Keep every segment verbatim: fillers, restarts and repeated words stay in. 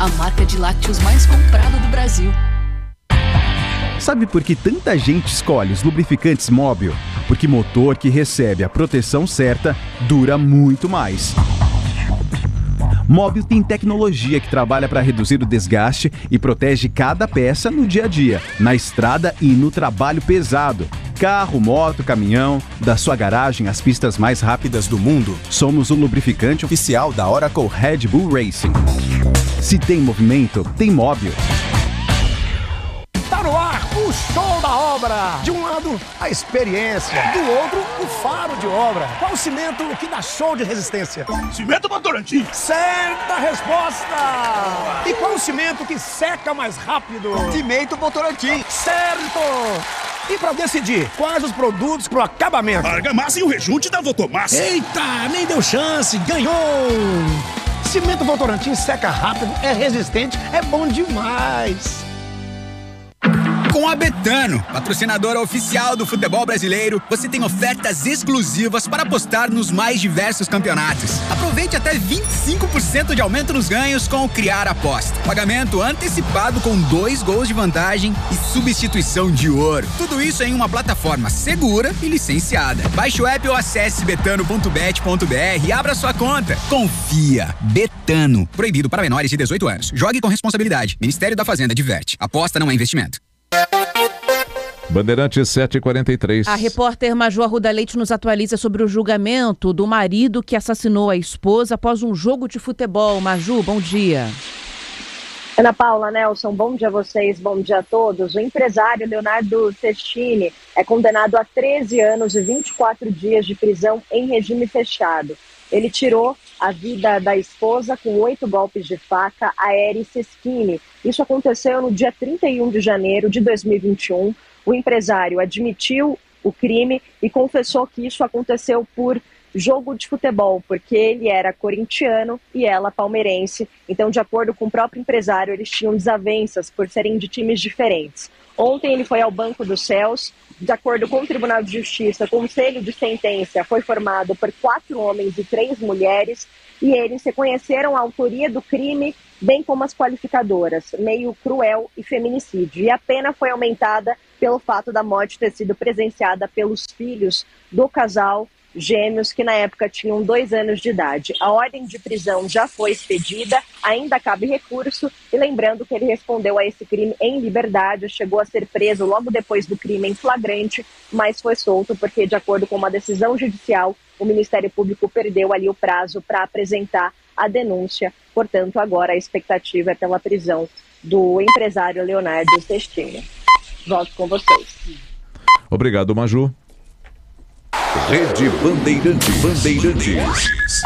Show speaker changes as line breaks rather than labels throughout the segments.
a marca de lácteos mais comprada do Brasil.
Sabe por que tanta gente escolhe os lubrificantes Mobil? Porque motor que recebe a proteção certa dura muito mais. Mobil tem tecnologia que trabalha para reduzir o desgaste e protege cada peça no dia a dia, na estrada e no trabalho pesado. Carro, moto, caminhão, da sua garagem às pistas mais rápidas do mundo, somos o lubrificante oficial da Oracle Red Bull Racing. Se tem movimento, tem Mobil.
Tá no ar o show da obra. De um lado, a experiência. Do outro, o faro de obra. Qual o cimento que dá show de resistência?
Cimento Votorantim.
Certa resposta. E qual o cimento que seca mais rápido?
Cimento Votorantim.
Certo. E pra decidir quais os produtos pro acabamento?
Argamassa e o rejunte da Votomassa.
Eita, nem deu chance. Ganhou. Cimento Votorantim seca rápido, é resistente, é bom demais.
Com a Betano, patrocinadora oficial do futebol brasileiro, você tem ofertas exclusivas para apostar nos mais diversos campeonatos. Aproveite até vinte e cinco por cento de aumento nos ganhos com o Criar Aposta. Pagamento antecipado com dois gols de vantagem e substituição de ouro. Tudo isso em uma plataforma segura e licenciada. Baixe o app ou acesse betano ponto bet ponto br e abra sua conta. Confia. Betano. Proibido para menores de dezoito anos. Jogue com responsabilidade. Ministério da Fazenda diverte. Aposta não é investimento.
Bandeirantes sete e quarenta e três.
A repórter Maju Arruda Leite nos atualiza sobre o julgamento do marido que assassinou a esposa após um jogo de futebol. Maju, bom dia.
Ana Paula, Nelson, bom dia a vocês, bom dia a todos. O empresário Leonardo Sestini é condenado a treze anos e vinte e quatro dias de prisão em regime fechado. Ele tirou a vida da esposa com oito golpes de faca, a Eri Seschini. Isso aconteceu no dia trinta e um de janeiro de dois mil e vinte e um. O empresário admitiu o crime e confessou que isso aconteceu por jogo de futebol, porque ele era corintiano e ela palmeirense. Então, de acordo com o próprio empresário, eles tinham desavenças por serem de times diferentes. Ontem ele foi ao Banco dos Céus. De acordo com o Tribunal de Justiça, o conselho de sentença foi formado por quatro homens e três mulheres e eles reconheceram a autoria do crime, bem como as qualificadoras, meio cruel e feminicídio. E a pena foi aumentada pelo fato da morte ter sido presenciada pelos filhos do casal, gêmeos, que na época tinham dois anos de idade. A ordem de prisão já foi expedida, ainda cabe recurso, e lembrando que ele respondeu a esse crime em liberdade, chegou a ser preso logo depois do crime em flagrante, mas foi solto porque, de acordo com uma decisão judicial, o Ministério Público perdeu ali o prazo para apresentar a denúncia. Portanto, agora a expectativa é pela prisão do empresário Leonardo Sestini. Volto com vocês.
Obrigado, Maju.
Rede Bandeirante Bandeirantes.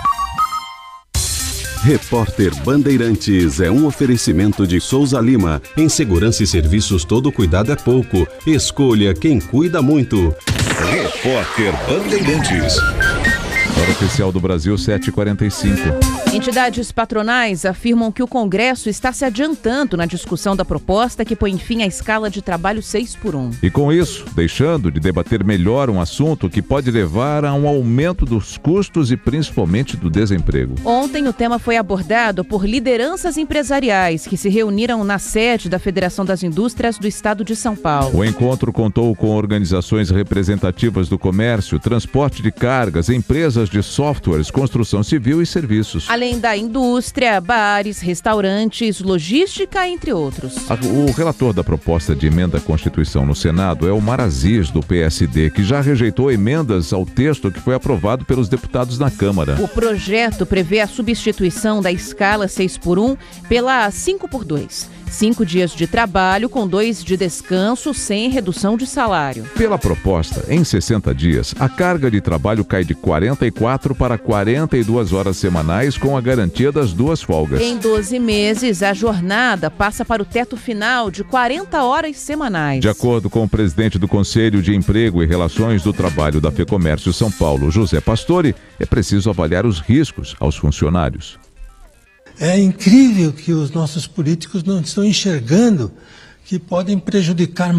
Repórter Bandeirantes é um oferecimento de Souza Lima. Em segurança e serviços, todo cuidado é pouco. Escolha quem cuida muito. Repórter Bandeirantes.
Hora oficial do Brasil, sete e quarenta e cinco.
Entidades patronais afirmam que o Congresso está se adiantando na discussão da proposta que põe fim à escala de trabalho seis por um.
E com isso, deixando de debater melhor um assunto que pode levar a um aumento dos custos e principalmente do desemprego.
Ontem o tema foi abordado por lideranças empresariais que se reuniram na sede da Federação das Indústrias do Estado de São Paulo.
O encontro contou com organizações representativas do comércio, transporte de cargas, empresas de softwares, construção civil e serviços.
Além da indústria, bares, restaurantes, logística, entre outros.
O relator da proposta de emenda à Constituição no Senado é o Omar Aziz, do P S D, que já rejeitou emendas ao texto que foi aprovado pelos deputados na Câmara.
O projeto prevê a substituição da escala seis por um pela cinco por dois. Cinco dias de trabalho com dois de descanso sem redução de salário.
Pela proposta, em sessenta dias, a carga de trabalho cai de quarenta e quatro para quarenta e duas horas semanais com a garantia das duas folgas.
Em doze meses, a jornada passa para o teto final de quarenta horas semanais.
De acordo com o presidente do Conselho de Emprego e Relações do Trabalho da FEComércio São Paulo, José Pastore, é preciso avaliar os riscos aos funcionários.
É incrível que os nossos políticos não estão enxergando que podem prejudicar